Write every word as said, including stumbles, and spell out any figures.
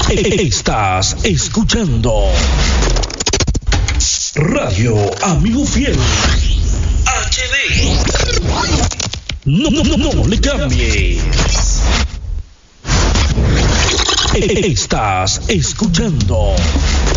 Estás escuchando Radio Amigo Fiel H D. No, no, no, no le cambies. Estás escuchando